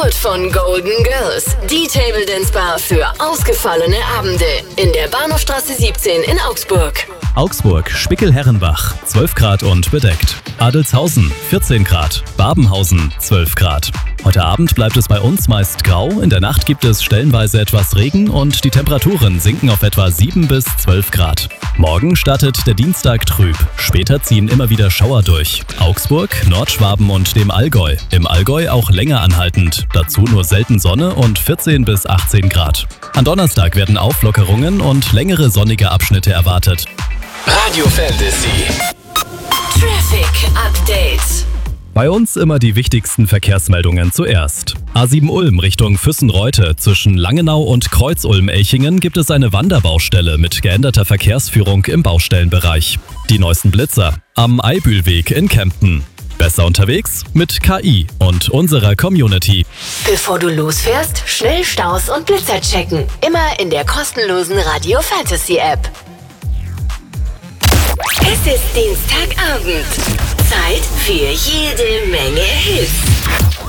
Präsentiert von Golden Girls, die Table Dance Bar für ausgefallene Abende in der Bahnhofstraße 17 in Augsburg. Augsburg, Spickel-Herrenbach, 12 Grad und bedeckt. Adelzhausen, 14 Grad. Babenhausen, 12 Grad. Heute Abend bleibt es bei uns meist grau, in der Nacht gibt es stellenweise etwas Regen und die Temperaturen sinken auf etwa 7 bis 12 Grad. Morgen startet der Dienstag trüb, später ziehen immer wieder Schauer durch. Augsburg, Nordschwaben und dem Allgäu. Im Allgäu auch länger anhaltend, dazu nur selten Sonne und 14 bis 18 Grad. An Donnerstag werden Auflockerungen und längere sonnige Abschnitte erwartet. Radio Fantasy. Traffic Update. Bei uns immer die wichtigsten Verkehrsmeldungen zuerst. A7 Ulm Richtung Füssenreute. Zwischen Langenau und Kreuz-Ulm-Elchingen gibt es eine Wanderbaustelle mit geänderter Verkehrsführung im Baustellenbereich. Die neuesten Blitzer am Eibühlweg in Kempten. Besser unterwegs mit KI und unserer Community. Bevor du losfährst, schnell Staus und Blitzer checken. Immer in der kostenlosen Radio Fantasy App. Es ist Dienstagabend. Zeit für jede Menge Hits.